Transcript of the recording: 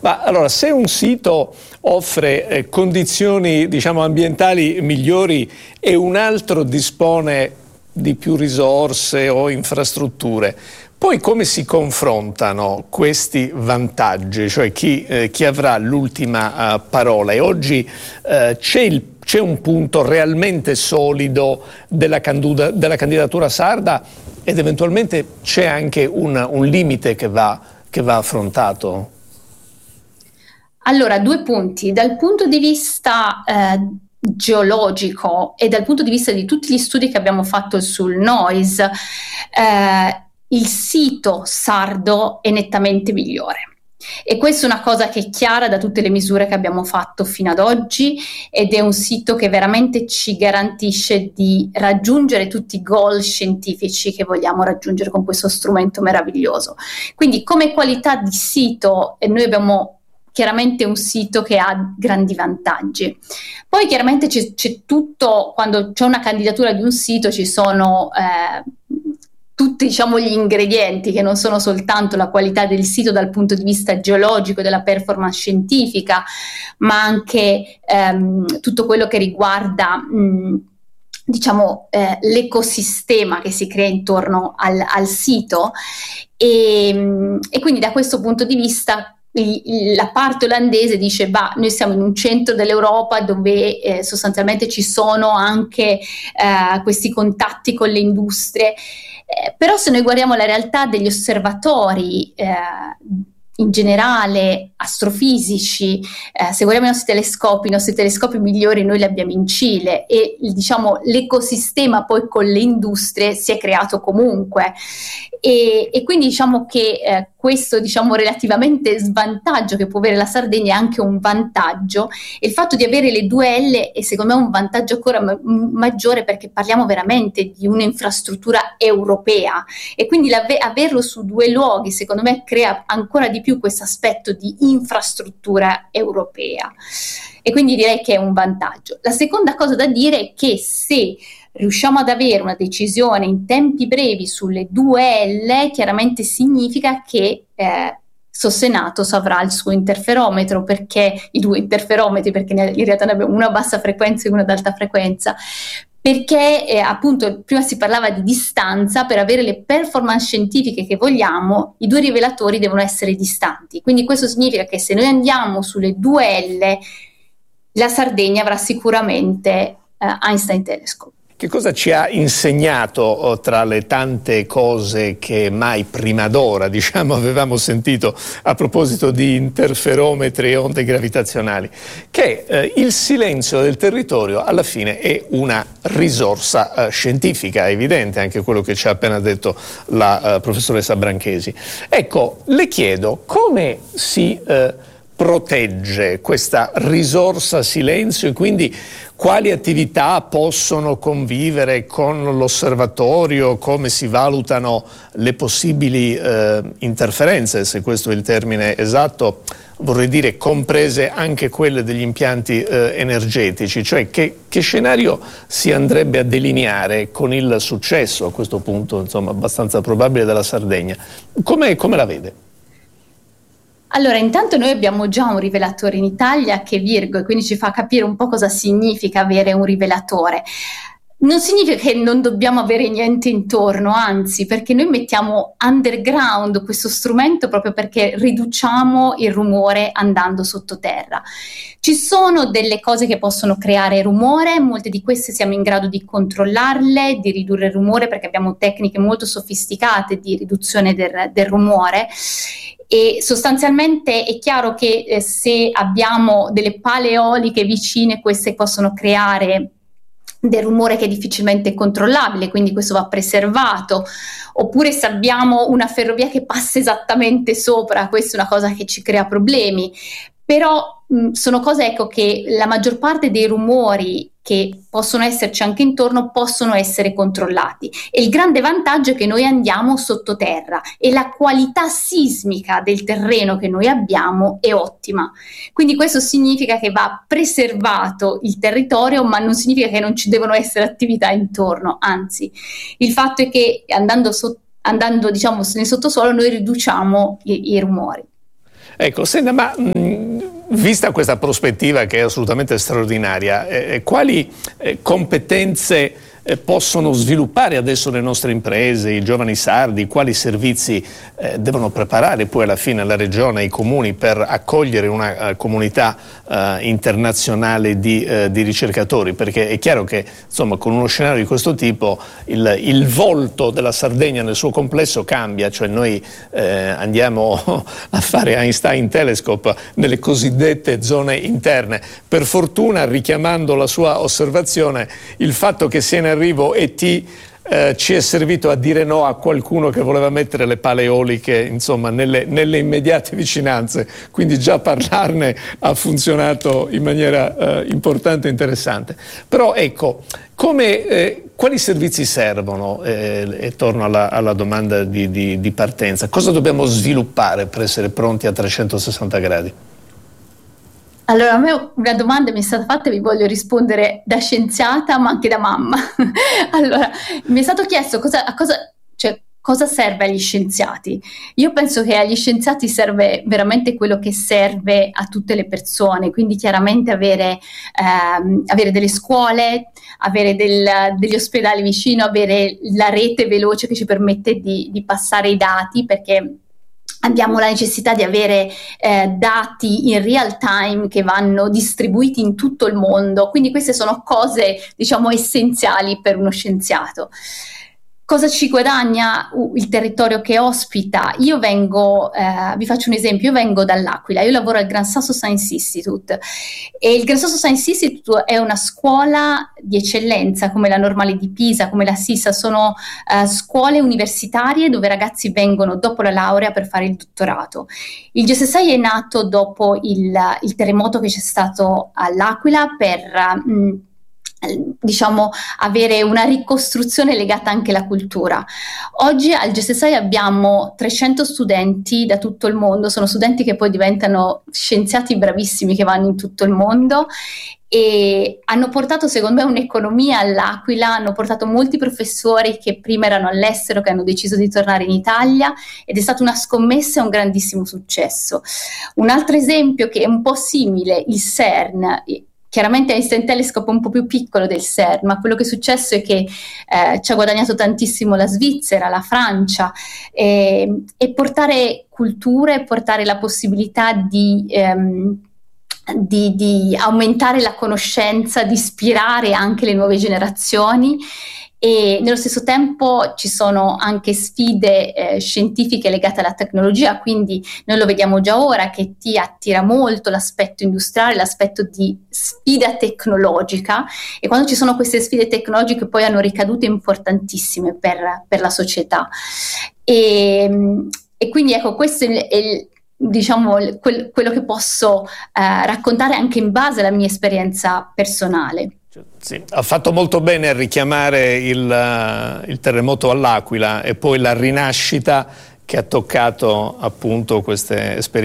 Ma allora, se un sito offre condizioni, diciamo, ambientali migliori e un altro dispone di più risorse o infrastrutture, poi come si confrontano questi vantaggi? Cioè chi avrà l'ultima parola? E oggi c'è un punto realmente solido della candidatura sarda ed eventualmente c'è anche un limite che va affrontato? Allora, due punti. Dal punto di vista geologico e dal punto di vista di tutti gli studi che abbiamo fatto sul noise, il sito sardo è nettamente migliore. E questa è una cosa che è chiara da tutte le misure che abbiamo fatto fino ad oggi, ed è un sito che veramente ci garantisce di raggiungere tutti i goal scientifici che vogliamo raggiungere con questo strumento meraviglioso. Quindi come qualità di sito noi abbiamo chiaramente un sito che ha grandi vantaggi. Poi chiaramente c'è tutto, quando c'è una candidatura di un sito ci sono tutti, diciamo, gli ingredienti, che non sono soltanto la qualità del sito dal punto di vista geologico, della performance scientifica, ma anche tutto quello che riguarda diciamo l'ecosistema che si crea intorno al sito, e quindi da questo punto di vista la parte olandese dice: bah, noi siamo in un centro dell'Europa dove sostanzialmente ci sono anche questi contatti con le industrie, però se noi guardiamo la realtà degli osservatori in generale astrofisici, se guardiamo i nostri telescopi migliori noi li abbiamo in Cile, e diciamo l'ecosistema poi con le industrie si è creato comunque, e quindi diciamo che questo, diciamo, relativamente svantaggio che può avere la Sardegna è anche un vantaggio, e il fatto di avere le due L è secondo me un vantaggio ancora maggiore, perché parliamo veramente di un'infrastruttura europea, e quindi averlo su due luoghi secondo me crea ancora di più questo aspetto di infrastruttura europea, e quindi direi che è un vantaggio. La seconda cosa da dire è che se riusciamo ad avere una decisione in tempi brevi sulle due L, chiaramente significa che Sossenatos avrà il suo interferometro, perché i due interferometri, perché in realtà ne abbiamo uno a bassa frequenza e uno ad alta frequenza, perché appunto prima si parlava di distanza. Per avere le performance scientifiche che vogliamo, i due rivelatori devono essere distanti, quindi questo significa che se noi andiamo sulle due L, la Sardegna avrà sicuramente Einstein Telescope. Che cosa ci ha insegnato, tra le tante cose che mai prima d'ora, diciamo, avevamo sentito a proposito di interferometri e onde gravitazionali? Che il silenzio del territorio alla fine è una risorsa scientifica, è evidente anche quello che ci ha appena detto la professoressa Branchesi. Ecco, le chiedo come si protegge questa risorsa silenzio, e quindi quali attività possono convivere con l'osservatorio, come si valutano le possibili interferenze, se questo è il termine esatto, vorrei dire comprese anche quelle degli impianti energetici, cioè che scenario si andrebbe a delineare con il successo a questo punto, insomma, abbastanza probabile della Sardegna. Come la vede? Allora, intanto noi abbiamo già un rivelatore in Italia che è Virgo, e quindi ci fa capire un po' cosa significa avere un rivelatore. Non significa che non dobbiamo avere niente intorno, anzi, perché noi mettiamo underground questo strumento proprio perché riduciamo il rumore andando sottoterra. Ci sono delle cose che possono creare rumore, molte di queste siamo in grado di controllarle, di ridurre il rumore, perché abbiamo tecniche molto sofisticate di riduzione del rumore. E sostanzialmente è chiaro che se abbiamo delle pale eoliche vicine, queste possono creare del rumore che è difficilmente controllabile, quindi questo va preservato. Oppure se abbiamo una ferrovia che passa esattamente sopra, questa è una cosa che ci crea problemi. Però sono cose, ecco, che la maggior parte dei rumori che possono esserci anche intorno possono essere controllati, e il grande vantaggio è che noi andiamo sottoterra e la qualità sismica del terreno che noi abbiamo è ottima, quindi questo significa che va preservato il territorio, ma non significa che non ci devono essere attività intorno, anzi il fatto è che andando diciamo nel sottosuolo noi riduciamo i rumori. Ecco, senta, ma vista questa prospettiva che è assolutamente straordinaria, quali competenze possono sviluppare adesso le nostre imprese, i giovani sardi, quali servizi devono preparare poi alla fine la regione e i comuni per accogliere una comunità internazionale di ricercatori? Perché è chiaro che insomma con uno scenario di questo tipo il volto della Sardegna nel suo complesso cambia, cioè noi andiamo a fare Einstein Telescope nelle cosiddette zone interne. Per fortuna, richiamando la sua osservazione, il fatto che sia in arrivo ET ci è servito a dire no a qualcuno che voleva mettere le pale eoliche insomma nelle immediate vicinanze, quindi già parlarne ha funzionato in maniera importante e interessante. Però ecco, quali servizi servono, e torno alla domanda di partenza, cosa dobbiamo sviluppare per essere pronti a 360 gradi? Allora, a me una domanda mi è stata fatta e vi voglio rispondere da scienziata ma anche da mamma. Allora, mi è stato chiesto cosa serve agli scienziati. Io penso che agli scienziati serve veramente quello che serve a tutte le persone, quindi chiaramente avere delle scuole, avere degli ospedali vicino, avere la rete veloce che ci permette di passare i dati, perché abbiamo la necessità di avere dati in real time che vanno distribuiti in tutto il mondo, quindi queste sono cose, diciamo, essenziali per uno scienziato. Cosa ci guadagna il territorio che ospita? Io vengo, vi faccio un esempio, io vengo dall'Aquila, io lavoro al Gran Sasso Science Institute e il Gran Sasso Science Institute è una scuola di eccellenza come la Normale di Pisa, come la SISA, sono scuole universitarie dove i ragazzi vengono dopo la laurea per fare il dottorato. Il GSSI è nato dopo il terremoto che c'è stato all'Aquila per diciamo avere una ricostruzione legata anche alla cultura. Oggi al GSSI abbiamo 300 studenti da tutto il mondo, sono studenti che poi diventano scienziati bravissimi che vanno in tutto il mondo e hanno portato secondo me un'economia all'Aquila, hanno portato molti professori che prima erano all'estero, che hanno deciso di tornare in Italia ed è stata una scommessa e un grandissimo successo. Un altro esempio che è un po' simile, il CERN. Chiaramente Einstein Telescope è un po' più piccolo del CERN, ma quello che è successo è che ci ha guadagnato tantissimo la Svizzera, la Francia, e portare cultura e portare la possibilità di aumentare la conoscenza, di ispirare anche le nuove generazioni. E nello stesso tempo ci sono anche sfide scientifiche legate alla tecnologia, quindi noi lo vediamo già ora che ti attira molto l'aspetto industriale, l'aspetto di sfida tecnologica, e quando ci sono queste sfide tecnologiche poi hanno ricadute importantissime per la società. E quindi ecco, questo è diciamo quello che posso raccontare anche in base alla mia esperienza personale. Sì, ha fatto molto bene a richiamare il terremoto all'Aquila e poi la rinascita che ha toccato appunto queste esperienze